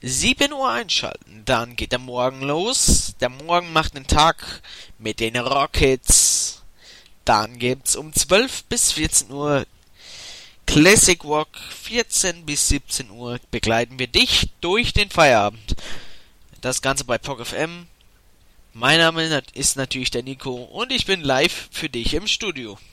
7 Uhr einschalten. Dann geht der Morgen los. Der Morgen macht den Tag mit den Rockets. Dann gibt's um 12 bis 14 Uhr Classic Rock. 14 bis 17 Uhr begleiten wir dich durch den Feierabend. Das Ganze bei POC FM. Mein Name ist natürlich der Nico und ich bin live für dich im Studio.